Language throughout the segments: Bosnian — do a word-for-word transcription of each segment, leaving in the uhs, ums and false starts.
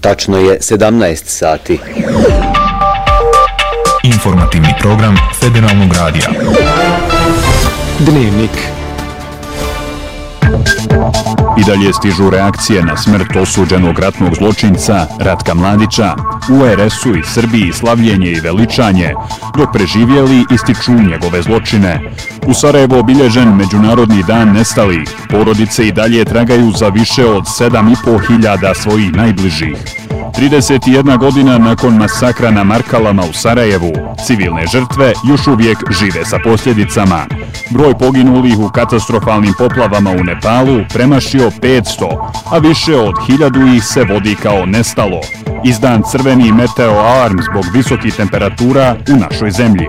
Tačno je sedamnaest sati. Informativni program Federalnog radija. Dnevnik. I dalje stižu reakcije na smrt osuđenog ratnog zločinca Ratka Mladića. U er es u i Srbiji slavljenje i veličanje, dok preživjeli ističu njegove zločine. U Sarajevu obilježen Međunarodni dan nestalih. Porodice i dalje tragaju za više od sedam i po hiljada svojih najbližih. trideset jedna godina nakon masakra na Markalama u Sarajevu, civilne žrtve još uvijek žive sa posljedicama. Broj poginulih u katastrofalnim poplavama u Nepalu premašio petsto, a više od hiljadu ih se vodi kao nestalo. Izdan crveni meteo alarm zbog visokih temperatura u našoj zemlji.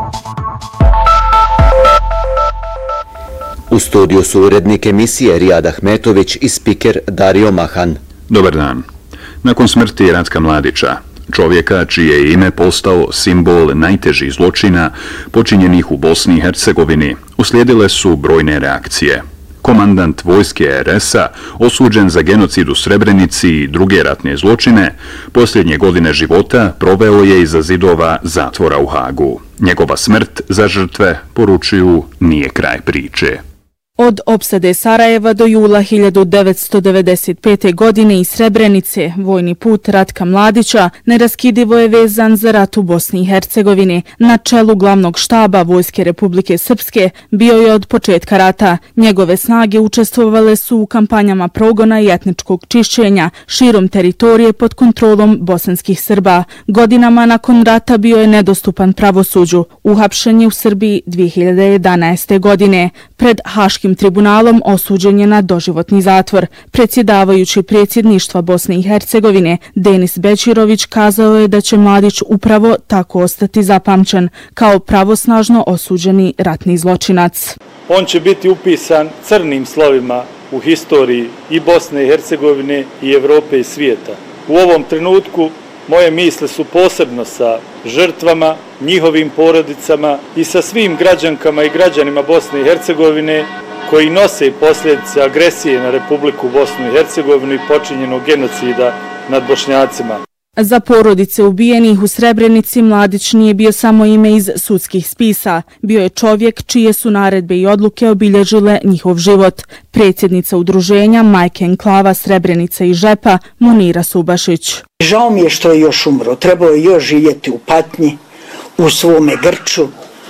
U studiju su urednik emisije Rijad Ahmetović i spiker Dario Mahan. Dobar dan. Nakon smrti Ratka Mladića, čovjeka čije je ime postao simbol najtežih zločina počinjenih u Bosni i Hercegovini, uslijedile su brojne reakcije. Komandant vojske er es a, osuđen za genocid u Srebrenici i druge ratne zločine, posljednje godine života proveo je iza zidova zatvora u Hagu. Njegova smrt za žrtve, poručuju, nije kraj priče. Od opsade Sarajeva do jula hiljadu devetsto devedeset pete. godine iz Srebrenice, vojni put Ratka Mladića neraskidivo je vezan za rat u Bosni i Hercegovini. Na čelu glavnog štaba Vojske Republike Srpske bio je od početka rata. Njegove snage učestvovale su u kampanjama progona i etničkog čišćenja širom teritorije pod kontrolom bosanskih Srba. Godinama nakon rata bio je nedostupan pravosuđu. Uhapšen je u Srbiji dvije hiljade jedanaeste. godine. Pred Haškim tribunalom osuđen je na doživotni zatvor. Predsjedavajući predsjedništva Bosne i Hercegovine Denis Bećirović kazao je da će Mladić upravo tako ostati zapamćen kao pravosnažno osuđeni ratni zločinac. On će biti upisan crnim slovima u historiji i Bosne i Hercegovine i Evrope i svijeta. U ovom trenutku moje misle su posebno sa žrtvama, njihovim porodicama i sa svim građankama i građanima Bosne i Hercegovine koji nose posljedice agresije na Republiku Bosnu i Hercegovinu i počinjenog genocida nad Bošnjacima. Za porodice ubijenih u Srebrenici Mladić nije bio samo ime iz sudskih spisa. Bio je čovjek čije su naredbe i odluke obilježile njihov život. Predsjednica udruženja Majke Enklava Srebrenica i Žepa Munira Subašić. Žao mi je što je još umro. Trebao je još živjeti u patnji, u svome grču,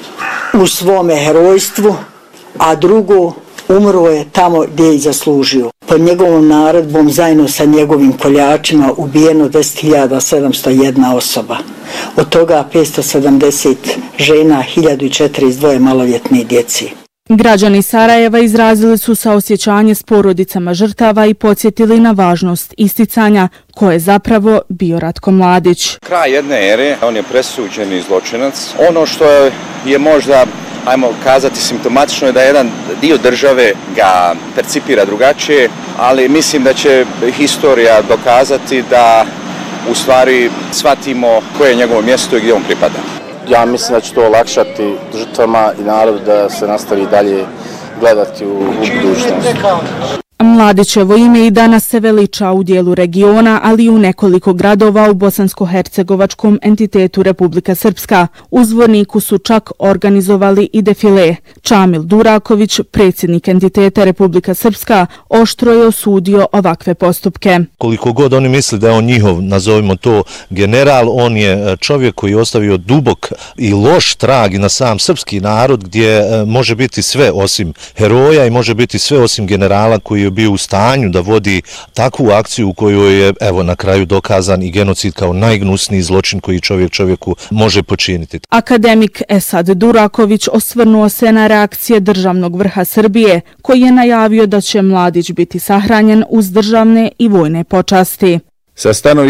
u svome herojstvu, a drugo, umro je tamo gdje je zaslužio. Pod njegovom naredbom zajedno sa njegovim koljačima ubijeno deset hiljada sedamsto jedna osoba. Od toga petsto sedamdeset žena, hiljadu četrdeset dva maloljetne djece. Građani Sarajeva izrazili su saosjećanje s porodicama žrtava i podsjetili na važnost isticanja ko je zapravo bio Ratko Mladić. Kraj jedne ere, on je presuđeni zločinac. Ono što je možda, ajmo kazati, simptomatično je da jedan dio države ga percipira drugačije, ali mislim da će historija dokazati da u stvari shvatimo koje je njegovo mjesto i gdje on pripada. Ja mislim da će to olakšati žrtvama i narodu da se nastavi dalje gledati u, u budućnost. Mladićevo ime i danas se veliča u dijelu regiona, ali i u nekoliko gradova u bosansko-hercegovačkom entitetu Republika Srpska. U Zvorniku su čak organizovali i defile. Čamil Duraković, predsjednik entiteta Republika Srpska, oštro je osudio ovakve postupke. Koliko god oni misli da je on njihov, nazovimo to, general, on je čovjek koji je ostavio dubok i loš trag na sam srpski narod, gdje može biti sve osim heroja i može biti sve osim generala koji je bio u stanju da vodi takvu akciju u kojoj je, evo, na kraju dokazan i genocid kao najgnusniji zločin koji čovjek čovjeku može počiniti. Akademik Esad Duraković osvrnuo se na reakcije državnog vrha Srbije, koji je najavio da će Mladić biti sahranjen uz državne i vojne počasti. Sa stanovišta